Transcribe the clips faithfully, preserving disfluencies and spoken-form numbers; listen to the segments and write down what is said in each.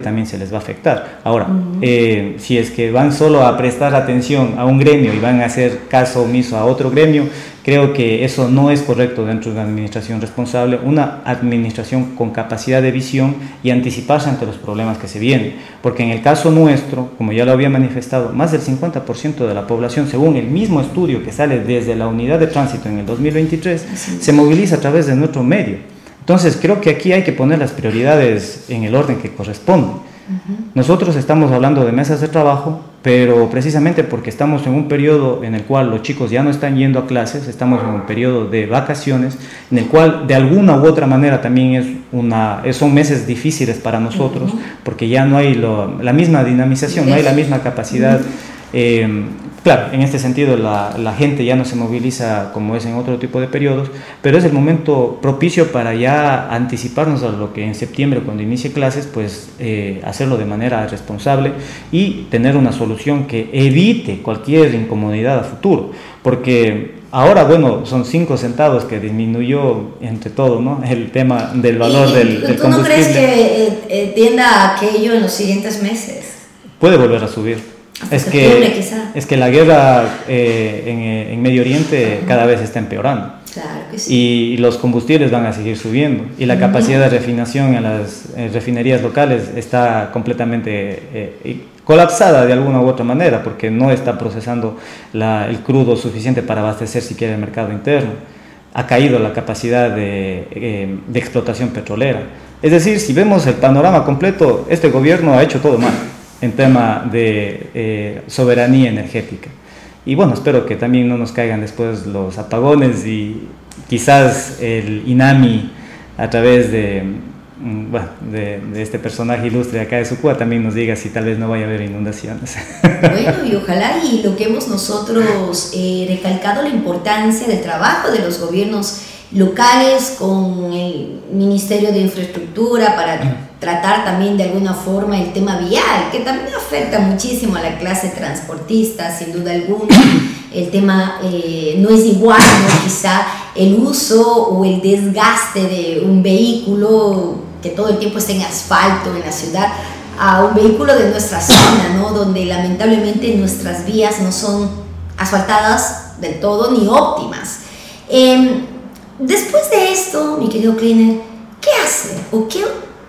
también se les va a afectar. Ahora, uh-huh. eh, si es que van solo a prestar atención a un gremio y van a hacer caso omiso a otro gremio, creo que eso no es correcto dentro de una administración responsable, una administración con capacidad de visión y anticiparse ante los problemas que se vienen. Porque en el caso nuestro, como ya lo había manifestado, más del cincuenta por ciento de la población, según el mismo estudio que sale desde la unidad de tránsito en el dos mil veintitrés, se moviliza a través de nuestro medio. Entonces, creo que aquí hay que poner las prioridades en el orden que corresponde. Uh-huh. Nosotros estamos hablando de mesas de trabajo, pero precisamente porque estamos en un periodo en el cual los chicos ya no están yendo a clases, estamos en un periodo de vacaciones, en el cual de alguna u otra manera también es una, son meses difíciles para nosotros, uh-huh. porque ya no hay lo, la misma dinamización, yes. no hay la misma capacidad. Uh-huh. Eh, claro, en este sentido la, la gente ya no se moviliza como es en otro tipo de periodos, pero es el momento propicio para ya anticiparnos a lo que en septiembre, cuando inicie clases, pues eh, hacerlo de manera responsable y tener una solución que evite cualquier incomodidad a futuro, porque ahora, bueno, son cinco centavos que disminuyó entre todo, ¿no? El tema del valor ¿Y, del, del ¿tú combustible. no crees que eh, tienda aquello en los siguientes meses? Puede volver a subir. Es que, es que la guerra eh, en, en Medio Oriente cada vez está empeorando. Claro que sí. Y, y los combustibles van a seguir subiendo. Y la capacidad de refinación en las eh, refinerías locales está completamente eh, colapsada de alguna u otra manera, porque no está procesando la, el crudo suficiente para abastecer siquiera el mercado interno. Ha caído la capacidad de, eh, de explotación petrolera. Es decir, si vemos el panorama completo, este gobierno ha hecho todo mal en tema de eh, soberanía energética. Y bueno, espero que también no nos caigan después los apagones y quizás el INAMI a través de, bueno, de, de este personaje ilustre acá de Sucúa también nos diga si tal vez no vaya a haber inundaciones. Bueno, y ojalá, y lo que hemos nosotros eh, recalcado la importancia del trabajo de los gobiernos locales con el Ministerio de Infraestructura para tratar también de alguna forma el tema vial, que también afecta muchísimo a la clase transportista, sin duda alguna. El tema eh, no es igual, ¿no? Quizá el uso o el desgaste de un vehículo que todo el tiempo esté en asfalto en la ciudad, a un vehículo de nuestra zona, ¿no? Donde lamentablemente nuestras vías no son asfaltadas del todo ni óptimas. Eh, después de esto, mi querido Kleiner, ¿qué hace o qué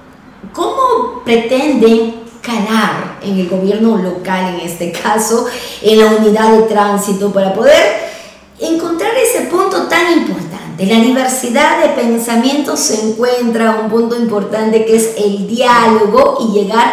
¿Cómo pretenden calar en el gobierno local, en este caso, en la unidad de tránsito, para poder encontrar ese punto tan importante? La diversidad de pensamientos se encuentra un punto importante que es el diálogo y llegar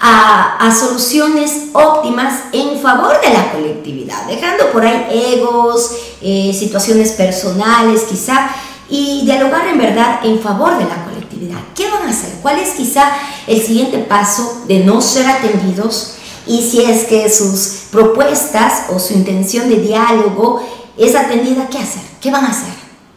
a, a soluciones óptimas en favor de la colectividad, dejando por ahí egos, eh, situaciones personales quizá, y dialogar en verdad en favor de la colectividad. ¿Qué van a hacer? ¿Cuál es quizá el siguiente paso de no ser atendidos? Y si es que sus propuestas o su intención de diálogo es atendida, ¿qué hacer? ¿Qué van a hacer?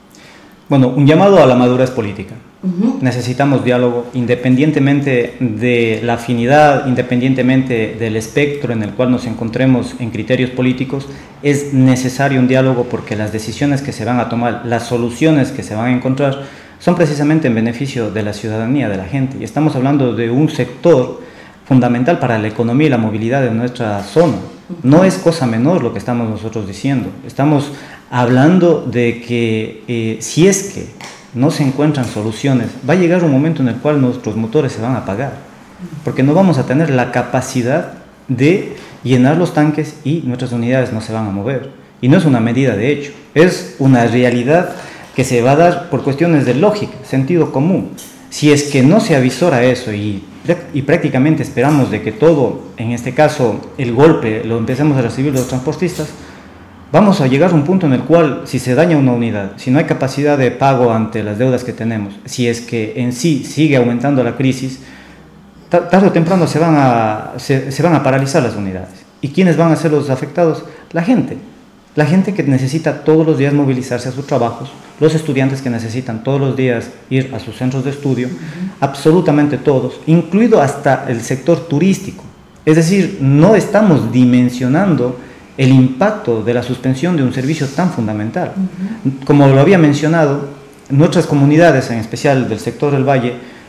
Bueno, un llamado a la madurez política. Uh-huh. Necesitamos diálogo independientemente de la afinidad, independientemente del espectro en el cual nos encontremos en criterios políticos. Es necesario un diálogo porque las decisiones que se van a tomar, las soluciones que se van a encontrar, son precisamente en beneficio de la ciudadanía, de la gente. Y estamos hablando de un sector fundamental para la economía y la movilidad de nuestra zona. No es cosa menor lo que estamos nosotros diciendo. Estamos hablando de que eh, si es que no se encuentran soluciones, va a llegar un momento en el cual nuestros motores se van a apagar, porque no vamos a tener la capacidad de llenar los tanques y nuestras unidades no se van a mover. Y no es una medida de hecho, es una realidad que se va a dar por cuestiones de lógica, sentido común. Si es que no se avisora eso y, y prácticamente esperamos de que todo, en este caso el golpe, lo empecemos a recibir los transportistas, vamos a llegar a un punto en el cual si se daña una unidad, si no hay capacidad de pago ante las deudas que tenemos, si es que en sí sigue aumentando la crisis, tarde o temprano se van a, se, se van a paralizar las unidades. ¿Y quiénes van a ser los afectados? La gente. La gente que necesita todos los días movilizarse a sus trabajos, los estudiantes que necesitan todos los días ir a sus centros de estudio, uh-huh. absolutamente todos, incluido hasta el sector turístico. Es decir, no estamos dimensionando el impacto de la suspensión de un servicio tan fundamental. Uh-huh. Como lo había mencionado, nuestras comunidades, en especial del sector del Valle,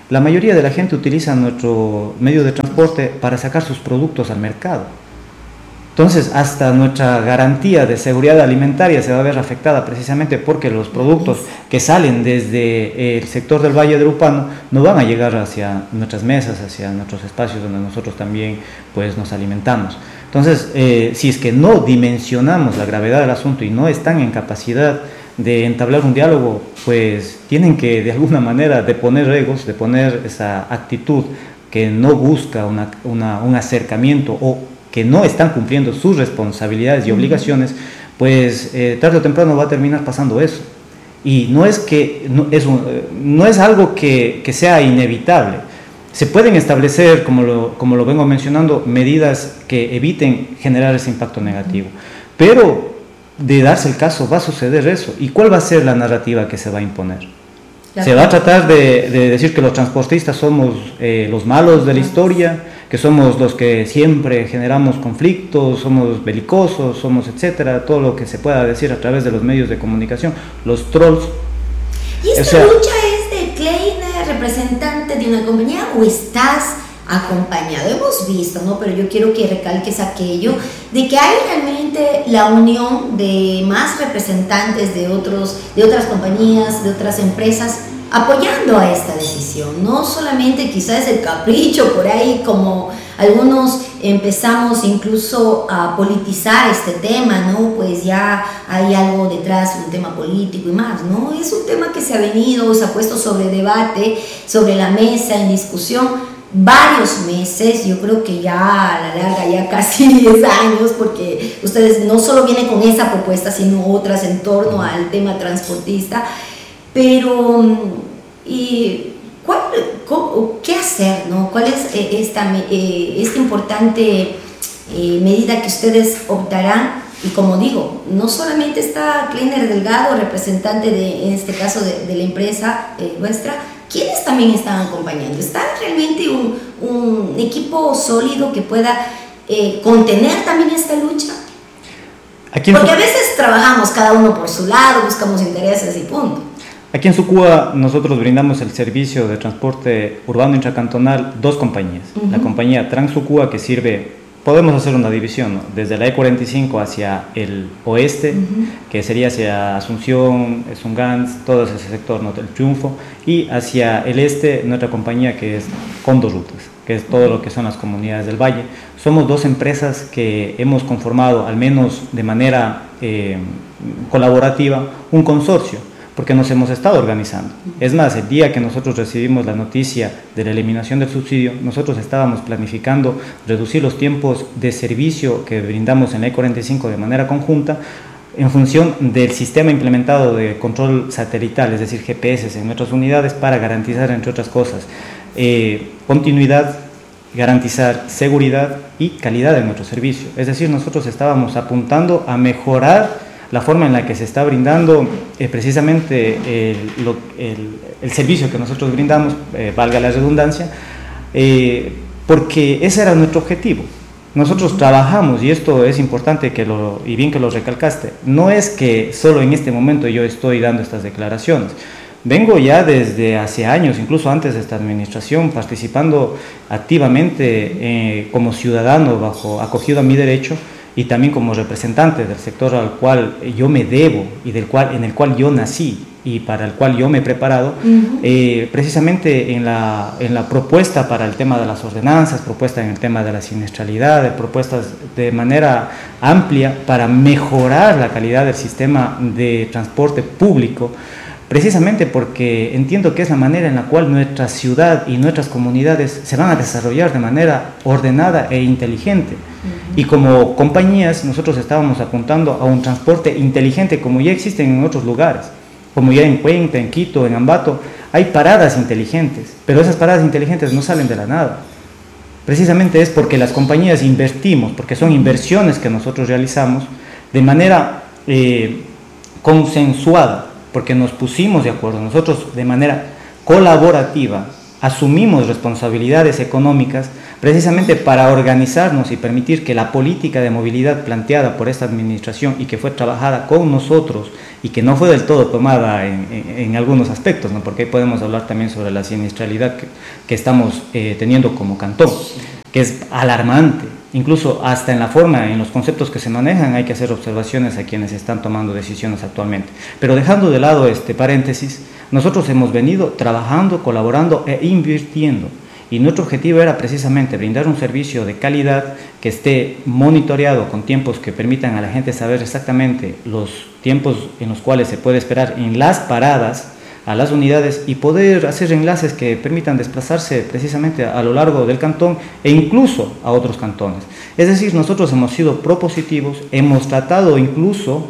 la mayoría de la gente utiliza nuestro medio de transporte para sacar sus productos al mercado. Entonces, hasta nuestra garantía de seguridad alimentaria se va a ver afectada precisamente porque los productos que salen desde el sector del Valle del Upano no van a llegar hacia nuestras mesas, hacia nuestros espacios donde nosotros también pues, nos alimentamos. Entonces, eh, si es que no dimensionamos la gravedad del asunto y no están en capacidad de entablar un diálogo, pues tienen que de alguna manera de poner egos, de poner esa actitud que no busca una, una, un acercamiento o que no están cumpliendo sus responsabilidades y obligaciones, pues eh, tarde o temprano va a terminar pasando eso. Y no es, que, no, es, un, no es algo que, que sea inevitable. Se pueden establecer, como lo, como lo vengo mencionando, medidas que eviten generar ese impacto negativo. Pero de darse el caso va a suceder eso. ¿Y cuál va a ser la narrativa que se va a imponer? La se va a tratar de, de decir que los transportistas somos eh, los malos de la historia, que somos los que siempre generamos conflictos, somos belicosos, somos etcétera, todo lo que se pueda decir a través de los medios de comunicación, los trolls. ¿Y esta o sea, lucha es de Kleiner, representante de una compañía, o estás acompañado? Hemos visto, ¿no? Pero yo quiero que recalques aquello de que hay realmente la unión de más representantes de, otros, de otras compañías, de otras empresas, apoyando a esta decisión. No solamente quizás el capricho por ahí, como algunos empezamos incluso a politizar este tema, ¿no? Pues ya hay algo detrás, un tema político y más, ¿no? Es un tema que se ha venido, se ha puesto sobre debate, sobre la mesa, en discusión, varios meses. Yo creo que ya a la larga, ya casi diez años, porque ustedes no solo vienen con esa propuesta, sino otras en torno al tema transportista. Pero, ¿y cuál, cómo, qué hacer, no? ¿Cuál es esta, esta importante eh, medida que ustedes optarán? Y como digo, no solamente está Kleiner Delgado, representante de, en este caso de, de la empresa eh, nuestra, ¿quiénes también están acompañando? ¿Está realmente un, un equipo sólido que pueda eh, contener también esta lucha? Porque a veces trabajamos cada uno por su lado, buscamos intereses y punto. Aquí en Sucúa nosotros brindamos el servicio de transporte urbano intracantonal, dos compañías. Uh-huh. La compañía Transucúa, que sirve, podemos hacer una división, ¿no? Desde la E cuarenta y cinco hacia el oeste, uh-huh, que sería hacia Asunción, Sungans, todo ese sector, ¿no? del Triunfo, y hacia el este nuestra compañía, que es Condo Rutas, que es todo lo que son las comunidades del Valle. Somos dos empresas que hemos conformado, al menos de manera eh, colaborativa, un consorcio, porque nos hemos estado organizando. Es más, el día que nosotros recibimos la noticia de la eliminación del subsidio, nosotros estábamos planificando reducir los tiempos de servicio que brindamos en la E cuarenta y cinco de manera conjunta en función del sistema implementado de control satelital, es decir, G P S en nuestras unidades, para garantizar, entre otras cosas, eh, continuidad, garantizar seguridad y calidad de nuestro servicio. Es decir, nosotros estábamos apuntando a mejorar la forma en la que se está brindando eh, precisamente el, lo, el, el servicio que nosotros brindamos, eh, valga la redundancia, eh, porque ese era nuestro objetivo. Nosotros trabajamos, y esto es importante que lo, y bien que lo recalcaste, no es que solo en este momento yo estoy dando estas declaraciones. Vengo ya desde hace años, incluso antes de esta administración, participando activamente eh, como ciudadano, bajo acogido a mi derecho, y también como representante del sector al cual yo me debo y del cual, en el cual yo nací y para el cual yo me he preparado, uh-huh, eh, precisamente en la, en la propuesta para el tema de las ordenanzas, propuesta en el tema de la siniestralidad, propuestas de manera amplia para mejorar la calidad del sistema de transporte público, precisamente porque entiendo que es la manera en la cual nuestra ciudad y nuestras comunidades se van a desarrollar de manera ordenada e inteligente. Uh-huh. Y como compañías nosotros estábamos apuntando a un transporte inteligente como ya existen en otros lugares, como ya en Cuenca, en Quito, en Ambato, hay paradas inteligentes, pero esas paradas inteligentes no salen de la nada. Precisamente es porque las compañías invertimos, porque son inversiones que nosotros realizamos de manera eh, consensuada, porque nos pusimos de acuerdo, nosotros de manera colaborativa asumimos responsabilidades económicas precisamente para organizarnos y permitir que la política de movilidad planteada por esta administración y que fue trabajada con nosotros y que no fue del todo tomada en, en, en algunos aspectos, ¿no? Porque ahí podemos hablar también sobre la siniestralidad que, que estamos eh, teniendo como cantón, que es alarmante. Incluso hasta en la forma, en los conceptos que se manejan, hay que hacer observaciones a quienes están tomando decisiones actualmente. Pero dejando de lado este paréntesis, nosotros hemos venido trabajando, colaborando e invirtiendo. Y nuestro objetivo era precisamente brindar un servicio de calidad que esté monitoreado con tiempos que permitan a la gente saber exactamente los tiempos en los cuales se puede esperar en las paradas a las unidades y poder hacer enlaces que permitan desplazarse precisamente a lo largo del cantón e incluso a otros cantones. Es decir, nosotros hemos sido propositivos, hemos tratado incluso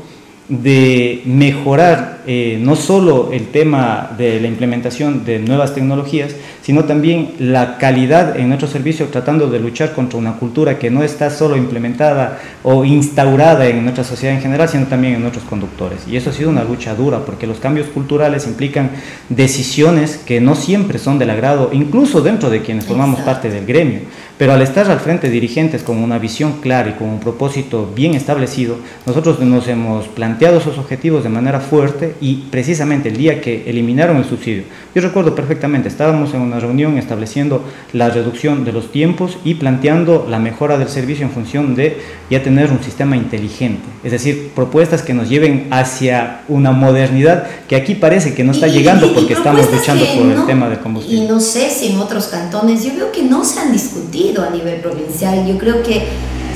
de mejorar eh, no solo el tema de la implementación de nuevas tecnologías, sino también la calidad en nuestro servicio, tratando de luchar contra una cultura que no está solo implementada o instaurada en nuestra sociedad en general, sino también en nuestros conductores. Y eso ha sido una lucha dura, porque los cambios culturales implican decisiones que no siempre son del agrado, incluso dentro de quienes formamos parte del gremio. Pero al estar al frente dirigentes con una visión clara y con un propósito bien establecido, nosotros nos hemos planteado esos objetivos de manera fuerte y precisamente el día que eliminaron el subsidio, yo recuerdo perfectamente, estábamos en una reunión estableciendo la reducción de los tiempos y planteando la mejora del servicio en función de ya tener un sistema inteligente, es decir, propuestas que nos lleven hacia una modernidad que aquí parece que no está y, llegando y, y, porque y estamos luchando por no, el tema del combustible. Y no sé si en otros cantones, yo veo que no se han discutido a nivel provincial. Yo creo que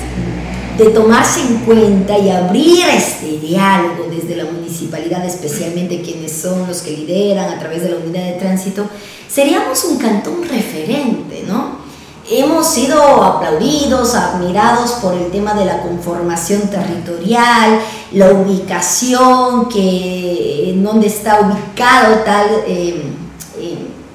de tomarse en cuenta y abrir este diálogo desde la municipalidad, especialmente quienes son los que lideran a través de la unidad de tránsito, seríamos un cantón referente, ¿no? Hemos sido aplaudidos, admirados por el tema de la conformación territorial, la ubicación, que en donde está ubicado tal eh, eh,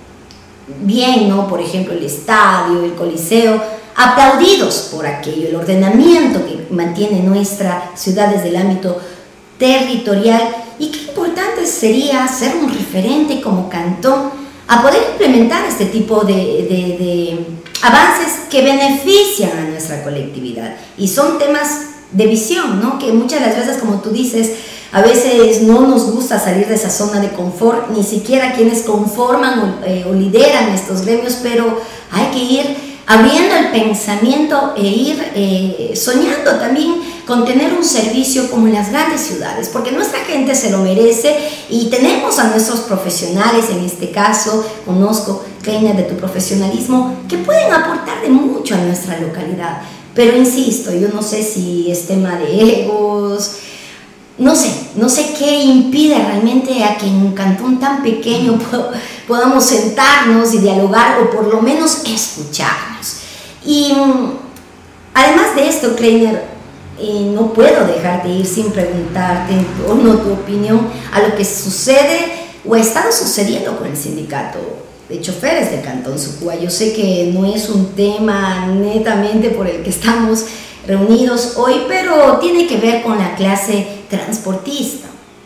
bien, ¿no? Por ejemplo, el estadio, el coliseo, aplaudidos por aquello, el ordenamiento que mantiene nuestra ciudad desde el ámbito territorial, y qué importante sería ser un referente como cantón a poder implementar este tipo de, de, de avances que benefician a nuestra colectividad, y son temas de visión, ¿no? Que muchas de las veces, como tú dices, a veces no nos gusta salir de esa zona de confort, ni siquiera quienes conforman o, eh, o lideran estos gremios, pero hay que ir abriendo el pensamiento e ir eh, soñando también con tener un servicio como en las grandes ciudades, porque nuestra gente se lo merece, y tenemos a nuestros profesionales, en este caso conozco, Kleiner, de tu profesionalismo, que pueden aportar de mucho a nuestra localidad. Pero insisto, yo no sé si es tema de egos, no sé, no sé qué impide realmente a que en un cantón tan pequeño podamos sentarnos y dialogar, o por lo menos escucharnos. Y además de esto, Kleiner, eh, no puedo dejar de ir sin preguntarte en torno a tu opinión a lo que sucede o ha estado sucediendo con el sindicato de choferes del Cantón Sucúa. Yo sé que no es un tema netamente por el que estamos reunidos hoy, pero tiene que ver con la clase transportista.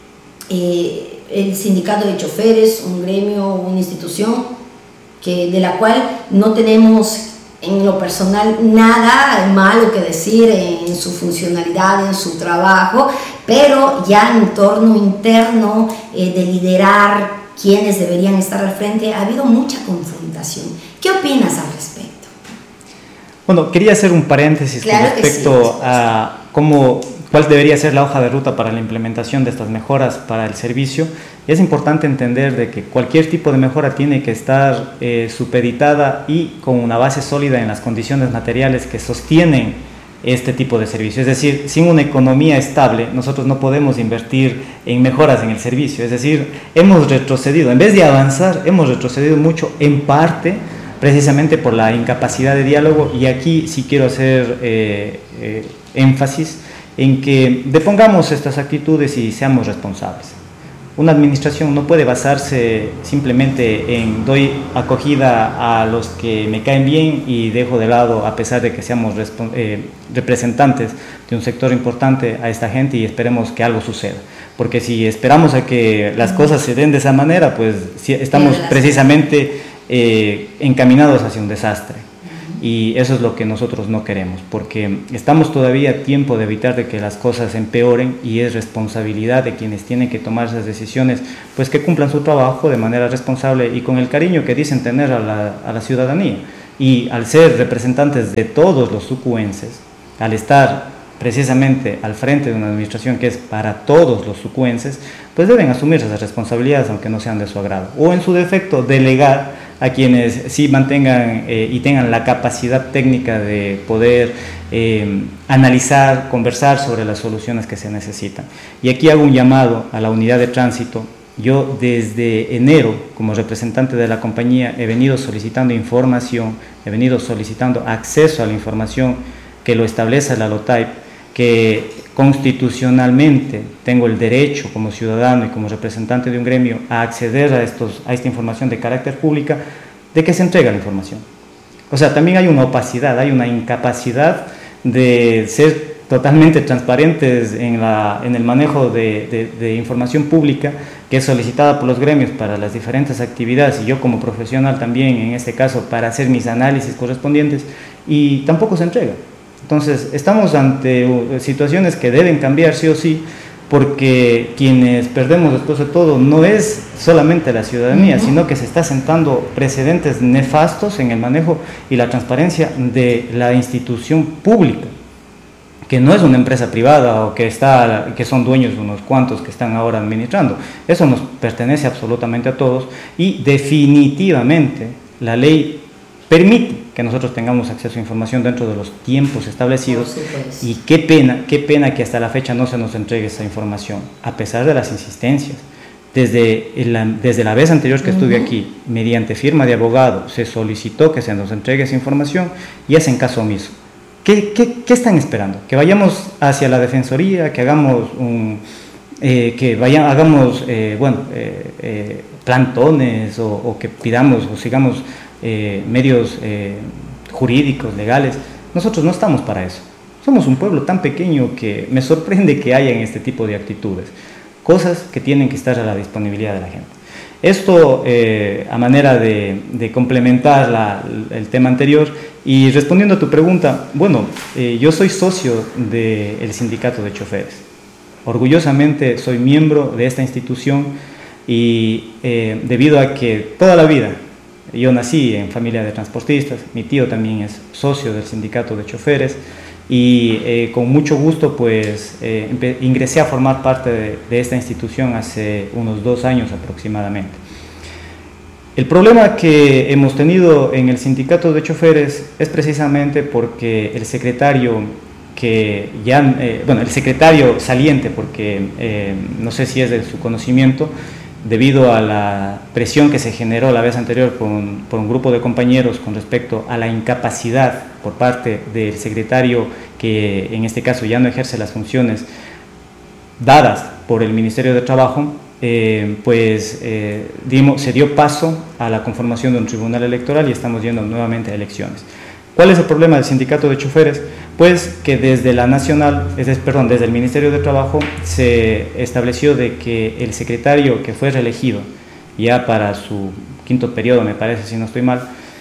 Eh, el sindicato de choferes, un gremio, una institución que, de la cual no tenemos en lo personal nada malo que decir en su funcionalidad, en su trabajo, pero ya en torno interno eh, de liderar quienes deberían estar al frente, ha habido mucha confrontación. ¿Qué opinas al respecto? Bueno, quería hacer un paréntesis claro con respecto sí, a cómo, cuál debería ser la hoja de ruta para la implementación de estas mejoras para el servicio. Y es importante entender de que cualquier tipo de mejora tiene que estar eh, supeditada y con una base sólida en las condiciones materiales que sostienen este tipo de servicio. Es decir, sin una economía estable, nosotros no podemos invertir en mejoras en el servicio. Es decir, hemos retrocedido, en vez de avanzar, hemos retrocedido mucho, en parte precisamente por la incapacidad de diálogo. Y aquí sí quiero hacer eh, eh, énfasis en que depongamos estas actitudes y seamos responsables. Una administración no puede basarse simplemente en doy acogida a los que me caen bien y dejo de lado, a pesar de que seamos eh, representantes de un sector importante, a esta gente, y esperemos que algo suceda. Porque si esperamos a que las cosas se den de esa manera, pues estamos precisamente eh, encaminados hacia un desastre. Y eso es lo que nosotros no queremos, porque estamos todavía a tiempo de evitar de que las cosas empeoren, y es responsabilidad de quienes tienen que tomar esas decisiones, pues que cumplan su trabajo de manera responsable y con el cariño que dicen tener a la, a la ciudadanía. Y al ser representantes de todos los sucuenses, al estar precisamente al frente de una administración que es para todos los sucuenses, pues deben asumir esas responsabilidades aunque no sean de su agrado, o en su defecto delegar a quienes sí mantengan eh, y tengan la capacidad técnica de poder eh, analizar, conversar sobre las soluciones que se necesitan. Y aquí hago un llamado a la unidad de tránsito. Yo desde enero, como representante de la compañía, he venido solicitando información, he venido solicitando acceso a la información que lo establece la LOTAIP, que constitucionalmente tengo el derecho como ciudadano y como representante de un gremio a acceder a, estos, a esta información de carácter pública, de que se entrega la información. O sea, también hay una opacidad, hay una incapacidad de ser totalmente transparentes en, la, en el manejo de, de, de información pública que es solicitada por los gremios para las diferentes actividades, y yo como profesional también en este caso para hacer mis análisis correspondientes, y tampoco se entrega. Entonces estamos ante situaciones que deben cambiar sí o sí, porque quienes perdemos después de todo no es solamente la ciudadanía, uh-huh. sino que se está sentando precedentes nefastos en el manejo y la transparencia de la institución pública, que no es una empresa privada o que, está, que son dueños de unos cuantos que están ahora administrando. Eso nos pertenece absolutamente a todos, y definitivamente la ley permite que nosotros tengamos acceso a información dentro de los tiempos establecidos, y qué pena, qué pena que hasta la fecha no se nos entregue esa información, a pesar de las insistencias. Desde la, desde la vez anterior que estuve aquí, mediante firma de abogado, se solicitó que se nos entregue esa información y hacen caso omiso. ¿Qué, qué, qué están esperando? ¿Que vayamos hacia la Defensoría, que hagamos un... Eh, que vaya, hagamos eh, bueno, eh, eh, plantones, o, o que pidamos o sigamos eh, medios eh, jurídicos, legales? Nosotros no estamos para eso. Somos un pueblo tan pequeño que me sorprende que hayan este tipo de actitudes, cosas que tienen que estar a la disponibilidad de la gente. Esto eh, a manera de, de complementar la, el tema anterior, y respondiendo a tu pregunta, bueno, eh, yo soy socio del sindicato de choferes. Orgullosamente soy miembro de esta institución, y eh, debido a que toda la vida yo nací en familia de transportistas, mi tío también es socio del sindicato de choferes, y eh, con mucho gusto pues eh, ingresé a formar parte de, de esta institución hace unos dos años aproximadamente. El problema que hemos tenido en el sindicato de choferes es precisamente porque el secretario que ya, eh, bueno, el secretario saliente, porque eh, no sé si es de su conocimiento, debido a la presión que se generó la vez anterior con, por un grupo de compañeros con respecto a la incapacidad por parte del secretario, que en este caso ya no ejerce las funciones dadas por el Ministerio de Trabajo, eh, pues eh, dimos, se dio paso a la conformación de un tribunal electoral y estamos yendo nuevamente a elecciones. ¿Cuál es el problema del sindicato de choferes? Pues que desde la nacional, es, perdón, desde el Ministerio de Trabajo se estableció de que el secretario que fue reelegido ya para su quinto periodo, me parece, si no estoy mal,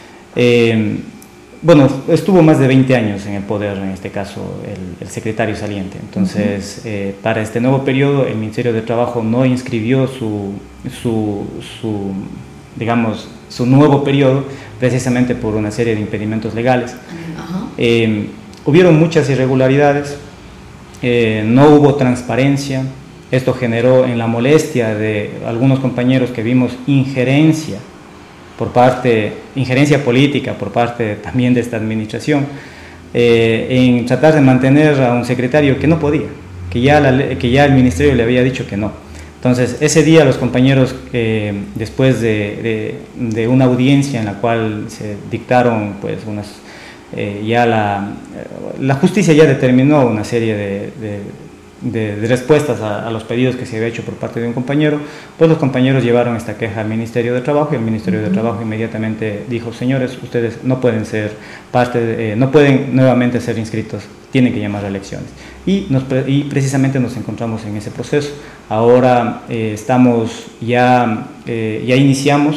eh, bueno, estuvo más de veinte años en el poder, en este caso el, el secretario saliente. Entonces, uh-huh. eh, para este nuevo periodo el Ministerio de Trabajo no inscribió su, su, su digamos, su nuevo periodo, precisamente por una serie de impedimentos legales. Uh-huh. Eh, hubieron muchas irregularidades, eh, no hubo transparencia. Esto generó en la molestia de algunos compañeros que vimos injerencia por parte, injerencia política por parte también de esta administración, eh, en tratar de mantener a un secretario que no podía, que ya, la, que ya el ministerio le había dicho que no. Entonces, ese día los compañeros, eh, después de, de, de una audiencia en la cual se dictaron pues unas, eh, ya la, la justicia ya determinó una serie de, de De, de respuestas a, a los pedidos que se había hecho por parte de un compañero, pues los compañeros llevaron esta queja al Ministerio de Trabajo, y el Ministerio uh-huh. de Trabajo inmediatamente dijo: señores, ustedes no pueden ser parte, de, eh, no pueden nuevamente ser inscritos, tienen que llamar a elecciones. Y, nos, y precisamente nos encontramos en ese proceso. Ahora eh, estamos ya, eh, ya iniciamos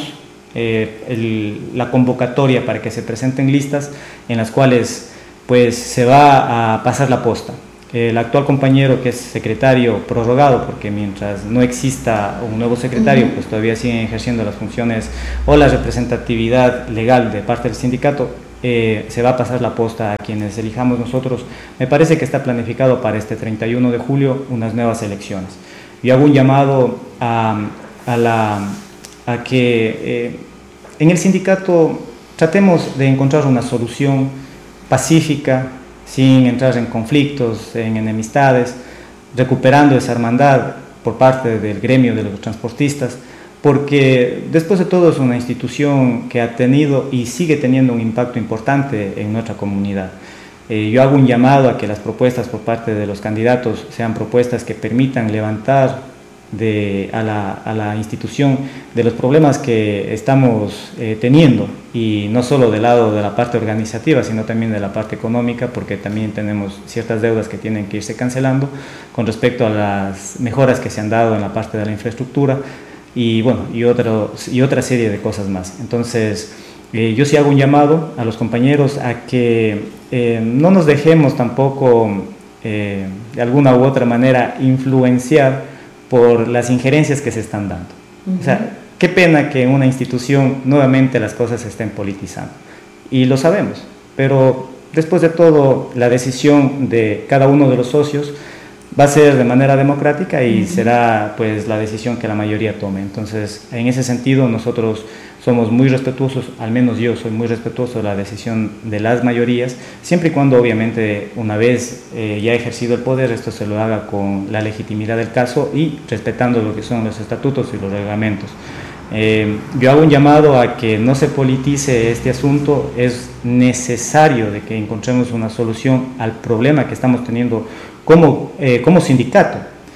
eh, el, la convocatoria para que se presenten listas en las cuales pues, se va a pasar la posta. El actual compañero, que es secretario prorrogado, porque mientras no exista un nuevo secretario, uh-huh. pues todavía siguen ejerciendo las funciones o la representatividad legal de parte del sindicato, eh, se va a pasar la posta a quienes elijamos nosotros. Me parece que está planificado para este treinta y uno de julio unas nuevas elecciones. Yo hago un llamado a, a, la, a que eh, en el sindicato tratemos de encontrar una solución pacífica, sin entrar en conflictos, en enemistades, recuperando esa hermandad por parte del gremio de los transportistas, porque después de todo es una institución que ha tenido y sigue teniendo un impacto importante en nuestra comunidad. Eh, yo hago un llamado a que las propuestas por parte de los candidatos sean propuestas que permitan levantar de, a, la, a la institución de los problemas que estamos eh, teniendo, y no solo del lado de la parte organizativa, sino también de la parte económica, porque también tenemos ciertas deudas que tienen que irse cancelando con respecto a las mejoras que se han dado en la parte de la infraestructura y, bueno, y, otro, y otra serie de cosas más. Entonces, eh, yo sí hago un llamado a los compañeros a que eh, no nos dejemos tampoco eh, de alguna u otra manera influenciar por las injerencias que se están dando. Uh-huh. O sea, qué pena que en una institución nuevamente las cosas se estén politizando. Y lo sabemos, pero después de todo la decisión de cada uno de los socios va a ser de manera democrática y uh-huh. será pues la decisión que la mayoría tome. Entonces, en ese sentido nosotros somos muy respetuosos, al menos yo soy muy respetuoso de la decisión de las mayorías, siempre y cuando obviamente una vez eh, ya ejercido el poder, esto se lo haga con la legitimidad del caso y respetando lo que son los estatutos y los reglamentos. Eh, yo hago un llamado a que no se politice este asunto. Es necesario de que encontremos una solución al problema que estamos teniendo como, eh, como sindicato,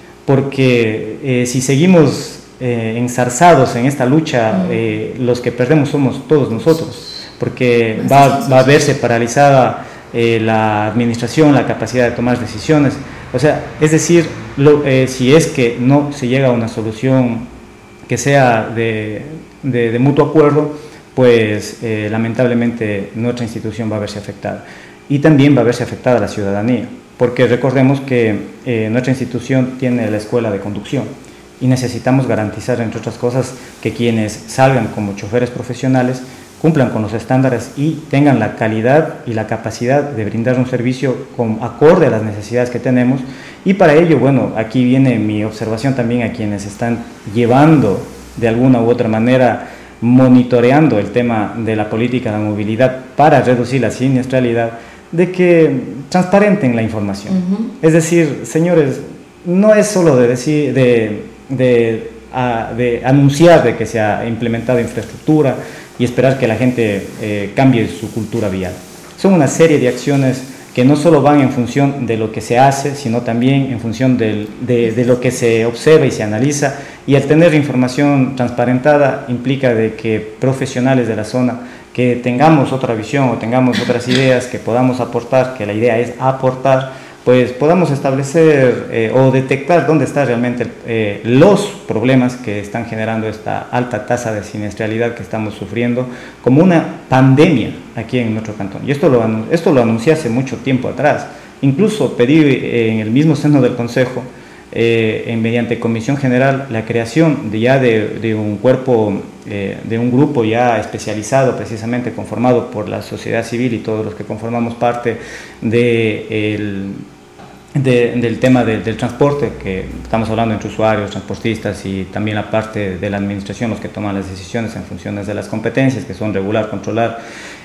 porque eh, si seguimos Eh, enzarzados en esta lucha, eh, los que perdemos somos todos nosotros, porque va, va a verse paralizada eh, la administración, la capacidad de tomar decisiones. O sea, es decir, lo, eh, si es que no se llega a una solución que sea de, de, de mutuo acuerdo, pues eh, lamentablemente nuestra institución va a verse afectada, y también va a verse afectada la ciudadanía, porque recordemos que eh, nuestra institución tiene la escuela de conducción, y necesitamos garantizar, entre otras cosas, que quienes salgan como choferes profesionales cumplan con los estándares y tengan la calidad y la capacidad de brindar un servicio con, acorde a las necesidades que tenemos. Y para ello, bueno, aquí viene mi observación también a quienes están llevando de alguna u otra manera, monitoreando el tema de la política de movilidad para reducir la siniestralidad, de que transparenten la información. Uh-huh. Es decir, señores, no es solo de decir, de De, a, de anunciar de que se ha implementado infraestructura y esperar que la gente eh, cambie su cultura vial. Son una serie de acciones que no solo van en función de lo que se hace, sino también en función del, de, de lo que se observa y se analiza, y al tener información transparentada implica de que profesionales de la zona que tengamos otra visión o tengamos otras ideas que podamos aportar, que la idea es aportar, pues podamos establecer eh, o detectar dónde están realmente eh, los problemas que están generando esta alta tasa de siniestralidad que estamos sufriendo como una pandemia aquí en nuestro cantón. Y esto lo, esto lo anuncié hace mucho tiempo atrás. Incluso pedí eh, en el mismo seno del Consejo, eh, en, mediante Comisión General, la creación de ya de, de un cuerpo, eh, de un grupo ya especializado, precisamente conformado por la sociedad civil y todos los que conformamos parte de el, De, del tema de, del transporte, que estamos hablando entre usuarios, transportistas y también la parte de la administración, los que toman las decisiones en funciones de las competencias, que son regular, controlar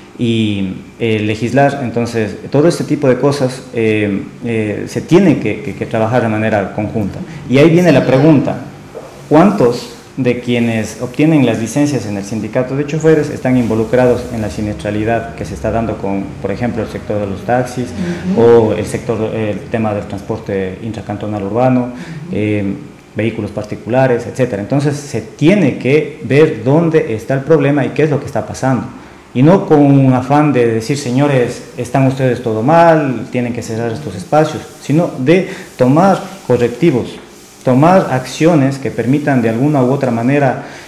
y eh, legislar. Entonces, todo este tipo de cosas eh, eh, se tiene que, que, que trabajar de manera conjunta. Y ahí viene la pregunta: ¿cuántos de quienes obtienen las licencias en el sindicato de choferes están involucrados en la siniestralidad que se está dando con, por ejemplo, el sector de los taxis, uh-huh. o el sector, el tema del transporte intracantonal urbano, uh-huh. eh, vehículos particulares, etcétera? Entonces se tiene que ver dónde está el problema y qué es lo que está pasando, y no con un afán de decir, señores, están ustedes todo mal, tienen que cerrar estos espacios, sino de tomar correctivos, tomar acciones que permitan de alguna u otra manera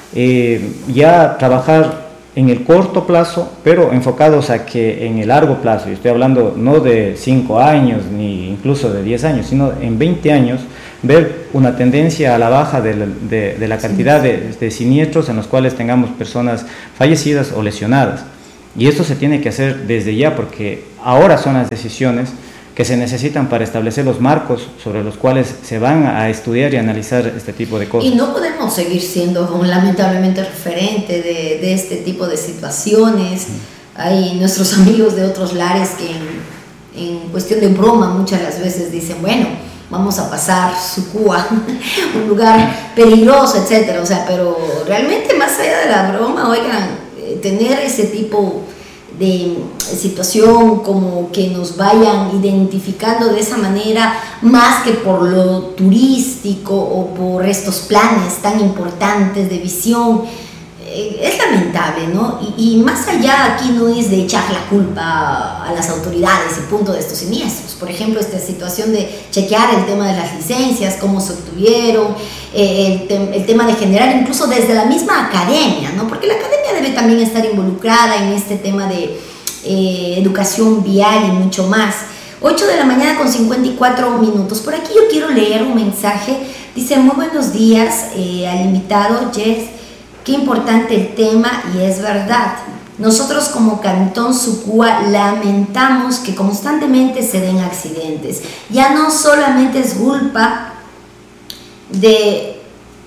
eh, ya trabajar en el corto plazo, pero enfocados a que en el largo plazo, y estoy hablando no de cinco años ni incluso de diez años, sino en veinte años, ver una tendencia a la baja de la, de, de la cantidad de, de siniestros en los cuales tengamos personas fallecidas o lesionadas. Y esto se tiene que hacer desde ya, porque ahora son las decisiones que se necesitan para establecer los marcos sobre los cuales se van a estudiar y analizar este tipo de cosas. Y no podemos seguir siendo un lamentablemente referente de, de este tipo de situaciones. Hay nuestros amigos de otros lares que en, en cuestión de broma muchas las veces dicen, bueno, vamos a pasar Sucúa, un lugar peligroso, etcétera. O sea, pero realmente más allá de la broma, oigan, tener ese tipo de situación como que nos vayan identificando de esa manera, más que por lo turístico o por estos planes tan importantes de visión, eh, es lamentable, ¿no? Y, y más allá aquí no es de echar la culpa a las autoridades y punto de estos siniestros. Por ejemplo, esta situación de chequear el tema de las licencias, cómo se obtuvieron, eh, el, te el tema de generar incluso desde la misma academia, ¿no? Porque la academia debe también estar involucrada en este tema de eh, educación vial y mucho más. ocho de la mañana con cincuenta y cuatro minutos. Por aquí yo quiero leer un mensaje. Dice, muy buenos días eh, al invitado, Jess. Qué importante el tema y es verdad. Nosotros como Cantón Sucúa lamentamos que constantemente se den accidentes. Ya no solamente es culpa de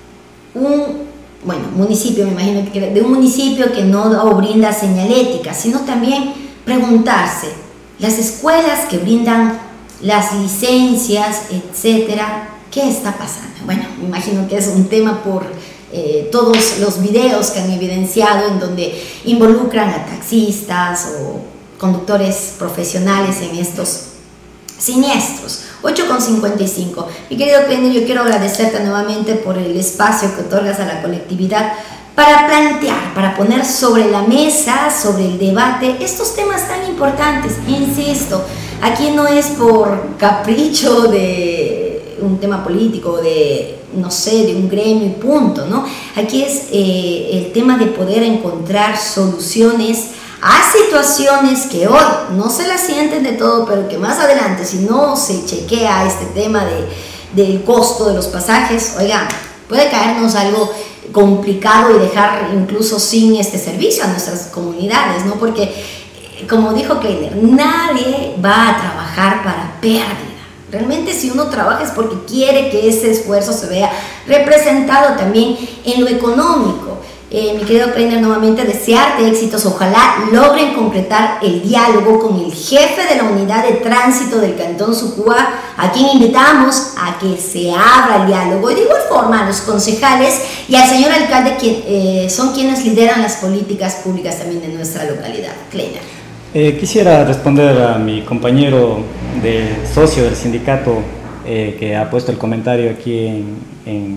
un, bueno, municipio, me imagino que de un municipio que no o brinda señalética, sino también preguntarse, las escuelas que brindan las licencias, etcétera, ¿qué está pasando? Bueno, me imagino que es un tema por Eh, todos los videos que han evidenciado en donde involucran a taxistas o conductores profesionales en estos siniestros. ocho con cincuenta y cinco. Mi querido Kleiner, yo quiero agradecerte nuevamente por el espacio que otorgas a la colectividad para plantear, para poner sobre la mesa, sobre el debate, estos temas tan importantes. Insisto, aquí no es por capricho de un tema político, de no sé, de un gremio y punto, ¿no? Aquí es eh, el tema de poder encontrar soluciones a situaciones que hoy no se las sienten de todo, pero que más adelante, si no se chequea este tema de, del costo de los pasajes, oigan, puede caernos algo complicado y dejar incluso sin este servicio a nuestras comunidades, ¿no? Porque, como dijo Kleiner, nadie va a trabajar para pérdida. Realmente si uno trabaja es porque quiere que ese esfuerzo se vea representado también en lo económico. Eh, mi querido Kleiner, nuevamente desearte éxitos. Ojalá logren concretar el diálogo con el jefe de la unidad de tránsito del Cantón Sucúa, a quien invitamos a que se abra el diálogo. Y de igual forma a los concejales y al señor alcalde, que eh, son quienes lideran las políticas públicas también de nuestra localidad. Kleiner. Eh, quisiera responder a mi compañero de socio del sindicato eh, que ha puesto el comentario aquí en, en,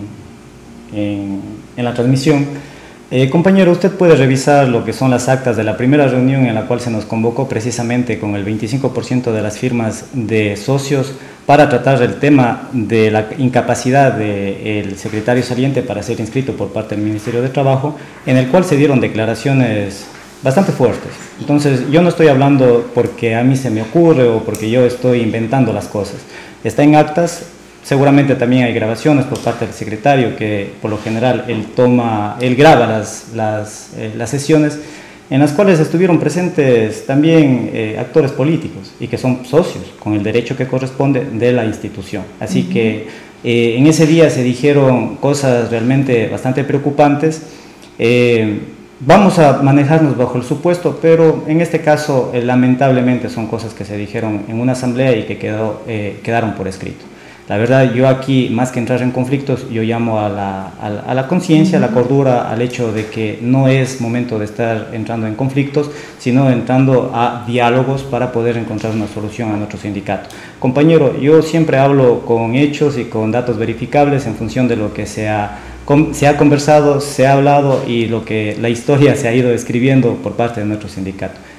en, en la transmisión. Eh, compañero, usted puede revisar lo que son las actas de la primera reunión en la cual se nos convocó precisamente con el veinticinco por ciento de las firmas de socios para tratar el tema de la incapacidad del secretario saliente para ser inscrito por parte del Ministerio de Trabajo, en el cual se dieron declaraciones bastante fuertes. Entonces, yo no estoy hablando porque a mí se me ocurre o porque yo estoy inventando las cosas. Está en actas, seguramente también hay grabaciones por parte del secretario, que por lo general él toma, él graba las, las, eh, las sesiones, en las cuales estuvieron presentes también eh, actores políticos y que son socios con el derecho que corresponde de la institución. Así uh-huh. que eh, en ese día se dijeron cosas realmente bastante preocupantes. Eh, Vamos a manejarnos bajo el supuesto, pero en este caso eh, lamentablemente son cosas que se dijeron en una asamblea y que quedó, eh, quedaron por escrito. La verdad, yo aquí, más que entrar en conflictos, yo llamo a la, a la, a la conciencia, a la cordura, al hecho de que no es momento de estar entrando en conflictos, sino entrando a diálogos para poder encontrar una solución a nuestro sindicato. Compañero, yo siempre hablo con hechos y con datos verificables en función de lo que se ha se ha conversado, se ha hablado y lo que la historia se ha ido escribiendo por parte de nuestro sindicato.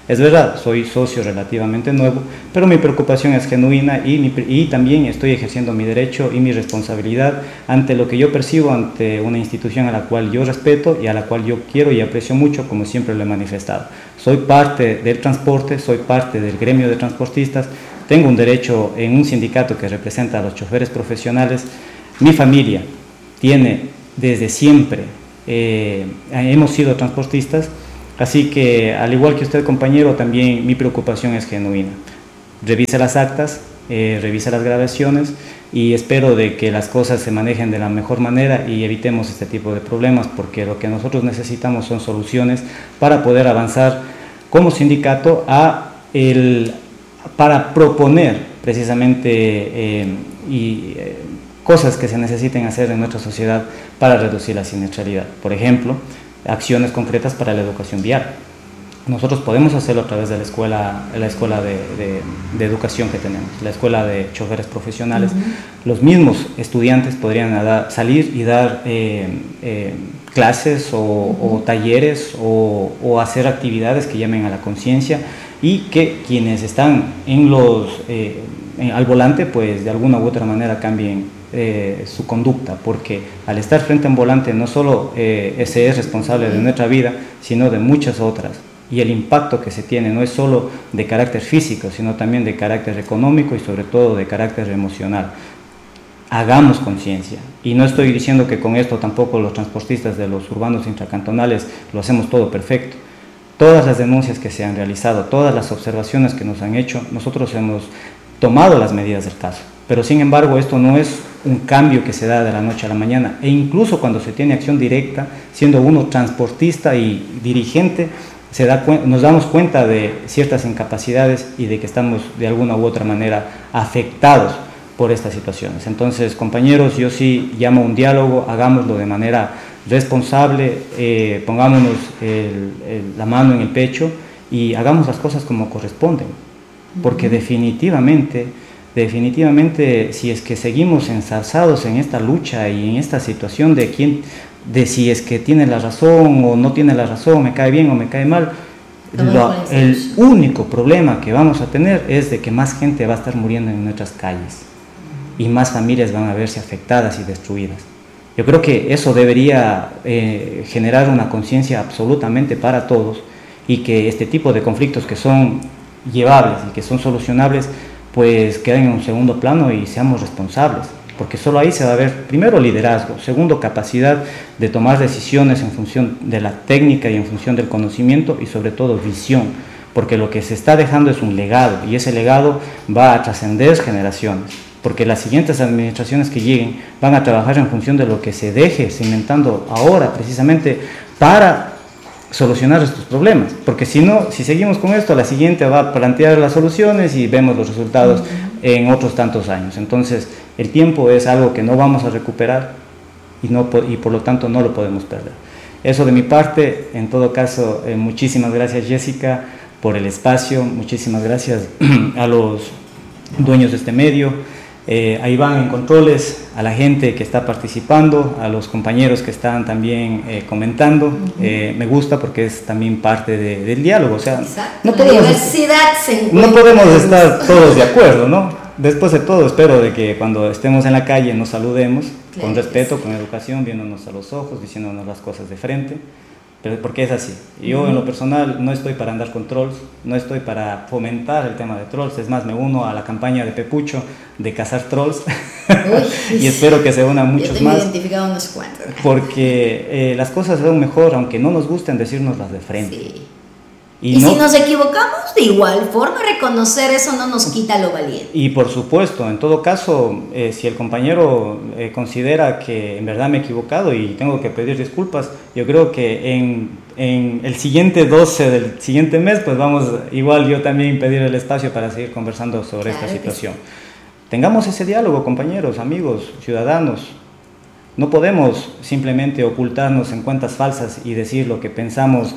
Es verdad, soy socio relativamente nuevo, pero mi preocupación es genuina y, mi, y también estoy ejerciendo mi derecho y mi responsabilidad ante lo que yo percibo, ante una institución a la cual yo respeto y a la cual yo quiero y aprecio mucho, como siempre lo he manifestado. Soy parte del transporte, soy parte del gremio de transportistas, tengo un derecho en un sindicato que representa a los choferes profesionales. Mi familia tiene desde siempre, eh, hemos sido transportistas. Así que, al igual que usted, compañero, también mi preocupación es genuina. Revise las actas, eh, revise las grabaciones y espero de que las cosas se manejen de la mejor manera y evitemos este tipo de problemas, porque lo que nosotros necesitamos son soluciones para poder avanzar como sindicato a el, para proponer precisamente eh, y, eh, cosas que se necesiten hacer en nuestra sociedad para reducir la siniestralidad. Por ejemplo, acciones concretas para la educación vial. Nosotros podemos hacerlo a través de la escuela, la escuela de, de, de educación que tenemos, la escuela de choferes profesionales. Uh-huh. Los mismos estudiantes podrían dar, salir y dar eh, eh, clases o, uh-huh. o talleres o, o hacer actividades que llamen a la conciencia y que quienes están en los, eh, en, al volante, pues de alguna u otra manera cambien Eh, su conducta, porque al estar frente a un volante no solo eh, ese es responsable de nuestra vida, sino de muchas otras, y el impacto que se tiene no es solo de carácter físico, sino también de carácter económico y sobre todo de carácter emocional. Hagamos conciencia, y no estoy diciendo que con esto tampoco los transportistas de los urbanos intracantonales lo hacemos todo perfecto. Todas las denuncias que se han realizado, todas las observaciones que nos han hecho, nosotros hemos tomado las medidas del caso. Pero sin embargo esto no es un cambio que se da de la noche a la mañana, e incluso cuando se tiene acción directa, siendo uno transportista y dirigente, se da, nos damos cuenta de ciertas incapacidades y de que estamos de alguna u otra manera afectados por estas situaciones. Entonces, compañeros, yo sí llamo a un diálogo, hagámoslo de manera responsable, eh, pongámonos el, el, la mano en el pecho y hagamos las cosas como corresponden, porque definitivamente Definitivamente, si es que seguimos enzarzados en esta lucha y en esta situación de quién, de si es que tiene la razón o no tiene la razón, me cae bien o me cae mal, lo, el único problema que vamos a tener es de que más gente va a estar muriendo en nuestras calles y más familias van a verse afectadas y destruidas. Yo creo que eso debería eh, generar una conciencia absolutamente para todos, y que este tipo de conflictos que son llevables y que son solucionables pues queden en un segundo plano y seamos responsables, porque solo ahí se va a ver, primero, liderazgo, segundo, capacidad de tomar decisiones en función de la técnica y en función del conocimiento, y sobre todo visión, porque lo que se está dejando es un legado, y ese legado va a trascender generaciones, porque las siguientes administraciones que lleguen van a trabajar en función de lo que se deje cimentando ahora, precisamente para solucionar estos problemas, porque si no, si seguimos con esto, la siguiente va a plantear las soluciones y vemos los resultados en otros tantos años. Entonces, el tiempo es algo que no vamos a recuperar y, no, y por lo tanto no lo podemos perder. Eso de mi parte. En todo caso, eh, muchísimas gracias, Jessica, por el espacio, muchísimas gracias a los dueños de este medio, Eh, a Iván en controles, a la gente que está participando, a los compañeros que están también eh, comentando. Uh-huh. eh, me gusta porque es también parte de, del diálogo. O sea, no la podemos, diversidad se no podemos estar todos de acuerdo, ¿no? Después de todo, espero de que cuando estemos en la calle nos saludemos, claro, con respeto, sí, con educación, viéndonos a los ojos, diciéndonos las cosas de frente. Pero porque es así. Yo, uh-huh, en lo personal no estoy para andar con trolls, no estoy para fomentar el tema de trolls, es más, me uno a la campaña de Pepucho de cazar trolls. Uy, y espero que se unan muchos yo tengo más, identificado unos cuantos, porque eh, las cosas son mejor, aunque no nos gusten, decirnoslas de frente. Sí. Y, y no, si nos equivocamos, de igual forma, reconocer eso no nos quita lo valiente. Y por supuesto, en todo caso, eh, si el compañero eh, considera que en verdad me he equivocado y tengo que pedir disculpas, yo creo que en, en el siguiente doce del siguiente mes, pues vamos igual yo también pedir el espacio para seguir conversando sobre claro esta situación. Sí. Tengamos ese diálogo, compañeros, amigos, ciudadanos. No podemos simplemente ocultarnos en cuentas falsas y decir lo que pensamos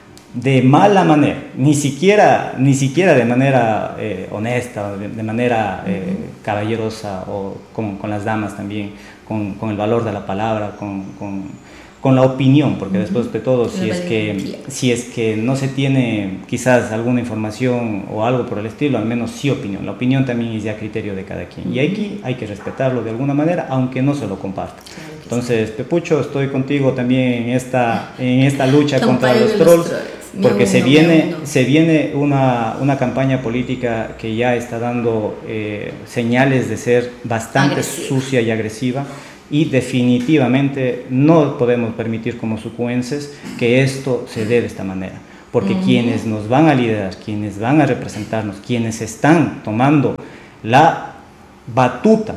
de mala manera, ni siquiera, ni siquiera de manera eh, honesta, de, de manera eh, uh-huh, caballerosa, o con, con las damas también, con, con el valor de la palabra, con, con, con la opinión, porque después de todo, si es que, si es que no se tiene quizás alguna información o algo por el estilo, al menos sí opinión. La opinión también es ya criterio de cada quien. Y aquí hay que respetarlo de alguna manera, aunque no se lo comparta. Entonces, Pepucho, estoy contigo también en esta, en esta lucha contra los trolls, porque se viene, se viene una, una campaña política que ya está dando eh, señales de ser bastante agresiva. Sucia y agresiva. Y definitivamente no podemos permitir como sucuenses que esto se dé de esta manera, porque uh-huh. quienes nos van a liderar, quienes van a representarnos, quienes están tomando la batuta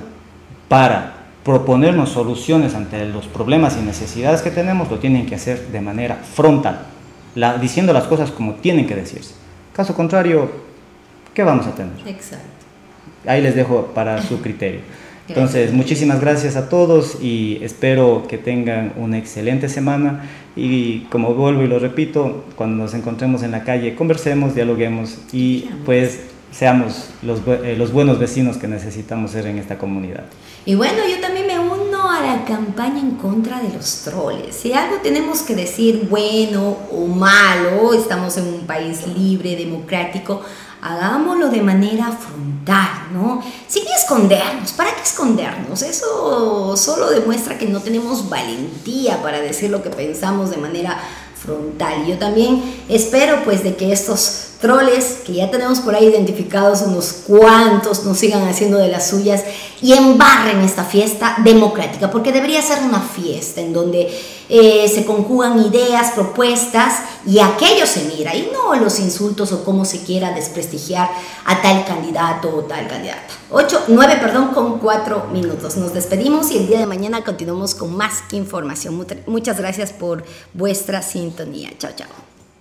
para proponernos soluciones ante los problemas y necesidades que tenemos, lo tienen que hacer de manera frontal, la, diciendo las cosas como tienen que decirse. Caso contrario, ¿qué vamos a tener? Exacto. Ahí les dejo para su criterio. Entonces, muchísimas gracias a todos y espero que tengan una excelente semana y como vuelvo y lo repito, cuando nos encontremos en la calle, conversemos, dialoguemos y pues seamos los, eh, los buenos vecinos que necesitamos ser en esta comunidad. Y bueno, yo también me uno a la campaña en contra de los troles. Si algo tenemos que decir bueno o malo, estamos en un país libre, democrático, hagámoslo de manera frontal, ¿no? Sin escondernos. ¿Para qué escondernos? Eso solo demuestra que no tenemos valentía para decir lo que pensamos de manera frontal. Yo también espero pues de que estos troles que ya tenemos por ahí identificados unos cuantos nos sigan haciendo de las suyas y embarren esta fiesta democrática, porque debería ser una fiesta en donde eh, se conjugan ideas, propuestas y aquello se mira y no los insultos o cómo se quiera desprestigiar a tal candidato o tal candidata. ocho, nueve, perdón, con cuatro minutos. Nos despedimos y el día de mañana continuamos con más información. Muchas gracias por vuestra sintonía. Chao, chao.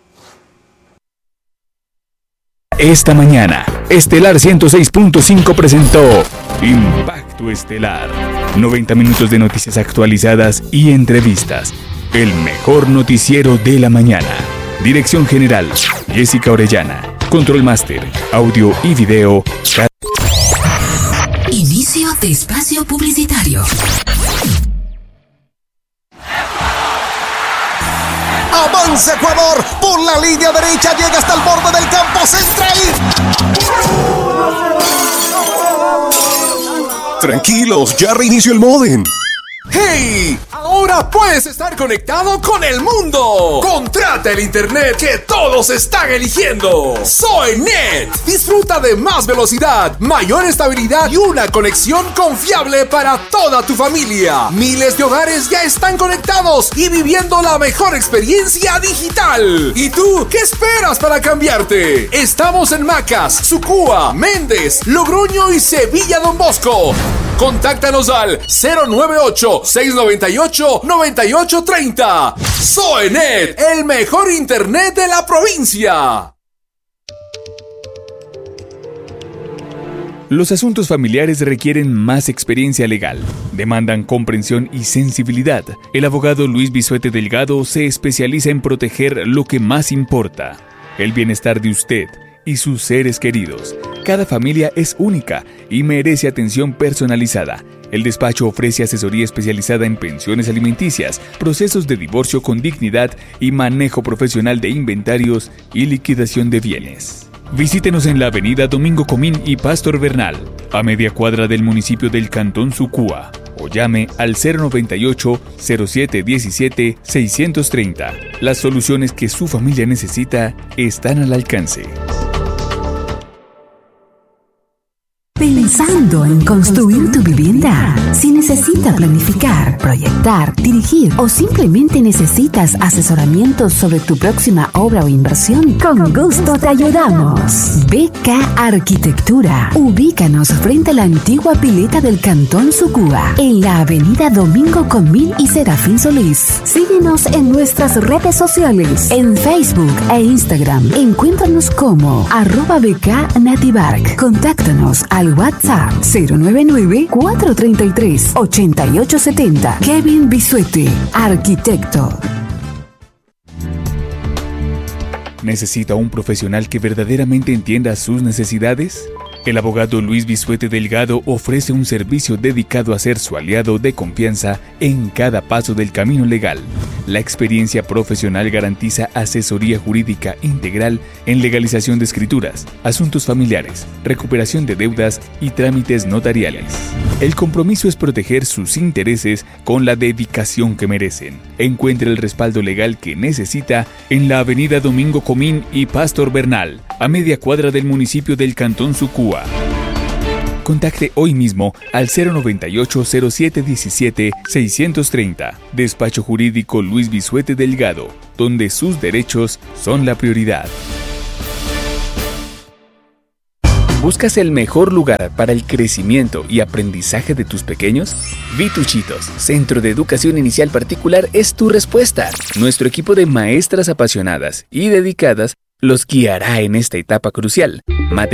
Esta mañana, Estelar ciento seis punto cinco presentó Impacto Estelar. noventa minutos de noticias actualizadas y entrevistas. El mejor noticiero de la mañana. Dirección General, Jessica Orellana. Control Master, audio y video. Inicio de espacio publicitario. Avanza Ecuador, por la línea derecha llega hasta el borde del campo central. Tranquilos, ya reinició el módem. ¡Hey! Ahora puedes estar conectado con el mundo. Contrata el internet que todos están eligiendo. Soynet. Disfruta de más velocidad, mayor estabilidad y una conexión confiable para toda tu familia. Miles de hogares ya están conectados y viviendo la mejor experiencia digital. ¿Y tú qué esperas para cambiarte? Estamos en Macas, Sucúa, Méndez, Logroño y Sevilla Don Bosco. Contáctanos al cero nueve ocho, seis nueve ocho, nueve ocho tres cero. Soynet, el mejor internet de la provincia. Los asuntos familiares requieren más experiencia legal, demandan comprensión y sensibilidad. El abogado Luis Bisuete Delgado se especializa en proteger lo que más importa, el bienestar de usted y sus seres queridos. Cada familia es única y merece atención personalizada. El despacho ofrece asesoría especializada en pensiones alimenticias, procesos de divorcio con dignidad y manejo profesional de inventarios y liquidación de bienes. Visítenos en la avenida Domingo Comín y Pastor Bernal, a media cuadra del municipio del Cantón Sucúa, o llame al cero noventa y ocho, cero siete diecisiete, seiscientos treinta. Las soluciones que su familia necesita están al alcance. Pensando en construir tu vivienda. Si necesitas planificar, proyectar, dirigir o simplemente necesitas asesoramiento sobre tu próxima obra o inversión, con gusto te ayudamos. B K Arquitectura. Ubícanos frente a la antigua pileta del Cantón Sucúa, en la avenida Domingo Comín y Serafín Solís. Síguenos en nuestras redes sociales, en Facebook e Instagram. Encuéntranos como arroba B K Nativark. Contáctanos al WhatsApp cero nueve nueve, cuatro tres tres, ocho ocho siete cero. Kevin Bisuete, arquitecto. ¿Necesita un profesional que verdaderamente entienda sus necesidades? El abogado Luis Bisuete Delgado ofrece un servicio dedicado a ser su aliado de confianza en cada paso del camino legal. La experiencia profesional garantiza asesoría jurídica integral en legalización de escrituras, asuntos familiares, recuperación de deudas y trámites notariales. El compromiso es proteger sus intereses con la dedicación que merecen. Encuentre el respaldo legal que necesita en la avenida Domingo Comín y Pastor Bernal, a media cuadra del municipio del Cantón Sucúa. Contacte hoy mismo al cero noventa y ocho, cero siete diecisiete, seiscientos treinta. Despacho Jurídico Luis Bisuete Delgado, donde sus derechos son la prioridad. ¿Buscas el mejor lugar para el crecimiento y aprendizaje de tus pequeños? Vituchitos, Centro de Educación Inicial Particular, es tu respuesta. Nuestro equipo de maestras apasionadas y dedicadas los guiará en esta etapa crucial.